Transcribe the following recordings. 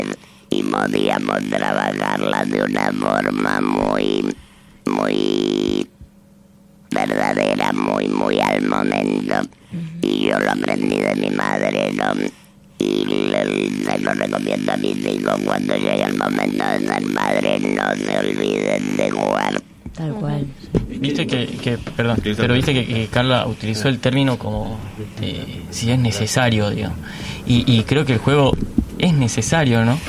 y podíamos trabajarla de una forma muy verdadera, muy al momento. Y yo lo aprendí de mi madre, ¿no? Y se lo recomiendo a mis hijos: cuando llegue el momento de ser padre, no se olviden de jugar. Tal cual. Viste pero viste que Carla utilizó el término como si es necesario, digamos. Y creo que el juego es necesario, ¿no?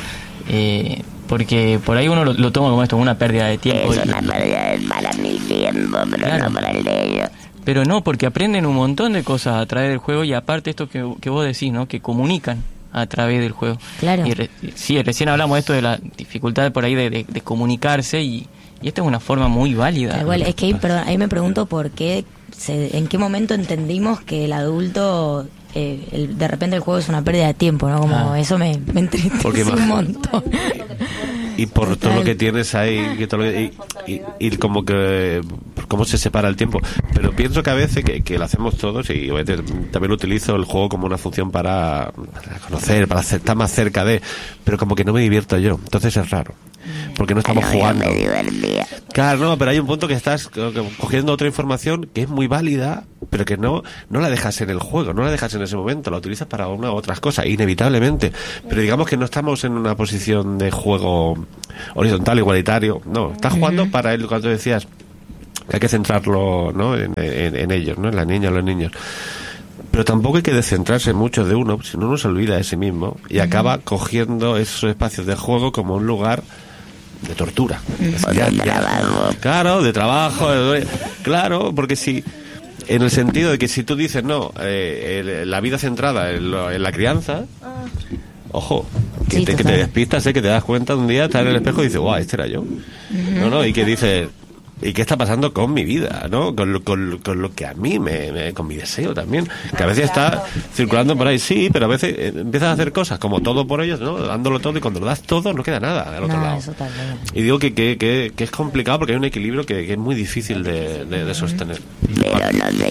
Porque por ahí uno lo toma como esto, una pérdida de tiempo. Es una pérdida para mi tiempo, pero claro, no para el de ellos. Pero no, porque aprenden un montón de cosas a través del juego, y aparte esto que vos decís, ¿no? Que comunican a través del juego. Claro. Sí, recién hablamos de esto de la dificultad por ahí de comunicarse, y esta es una forma muy válida. Igual, es que ahí me pregunto por qué, en qué momento entendimos que el adulto, de repente el juego es una pérdida de tiempo, ¿no? Como eso me entristece un montón. Y por todo lo que tienes ahí, y como que cómo se separa el tiempo. Pero pienso que a veces que lo hacemos todos, y también lo utilizo el juego como una función para conocer, para estar más cerca de, pero como que no me divierto yo, entonces es raro, porque no estamos jugando. Claro, no, pero hay un punto que estás cogiendo otra información que es muy válida, pero que no la dejas en el juego, no la dejas en ese momento, la utilizas para una u otras cosas, inevitablemente. Pero digamos que no estamos en una posición de juego horizontal, igualitario. No, estás jugando para él, cuando decías que hay que centrarlo, ¿no? en ellos, ¿no? En la niña, los niños. Pero tampoco hay que descentrarse mucho de uno, si no uno se olvida de sí mismo y acaba cogiendo esos espacios de juego como un lugar de tortura. Claro, de trabajo, claro, porque si, en el sentido de que si tú dices no, la vida centrada en la crianza, ojo, que te despistas, que te das cuenta un día, estás en el espejo y dices, guau, este era yo. No, y que dices, ¿y qué está pasando con mi vida, no? Con lo que a mí con mi deseo también, que a veces está circulando por ahí, sí, pero a veces empiezas a hacer cosas como todo por ellos, ¿no? Dándolo todo, y cuando lo das todo no queda nada al otro lado. Y digo que es complicado, porque hay un equilibrio que es muy difícil de sostener. Pero no se